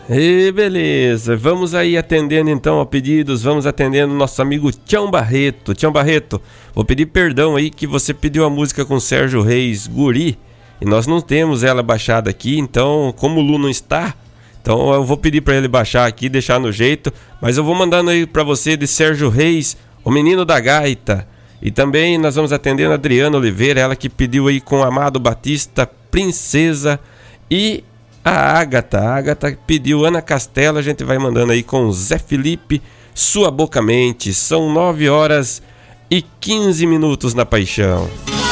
E beleza, vamos aí atendendo então a pedidos, vamos atendendo nosso amigo Tião Barreto. Tião Barreto, vou pedir perdão aí que você pediu a música com Sérgio Reis, Guri, e nós não temos ela baixada aqui, então como o Lu não está, então eu vou pedir para ele baixar aqui, deixar no jeito, mas eu vou mandando aí para você de Sérgio Reis, o Menino da Gaita. E também nós vamos atendendo a Adriana Oliveira, ela que pediu aí com Amado Batista, Princesa, e a Ágata pediu Ana Castela, a gente vai mandando aí com Zé Felipe, Sua Boca Mente. São 9 horas e 15 minutos na Paixão.